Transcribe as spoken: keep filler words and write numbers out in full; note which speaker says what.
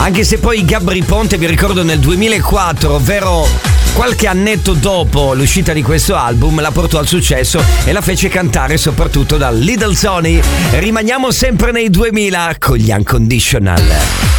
Speaker 1: Anche se poi Gabry Ponte, vi ricordo, nel duemilaquattro, ovvero qualche annetto dopo l'uscita di questo album, la portò al successo e la fece cantare soprattutto da Little Tony. Rimaniamo sempre nei duemila con gli Unconditional.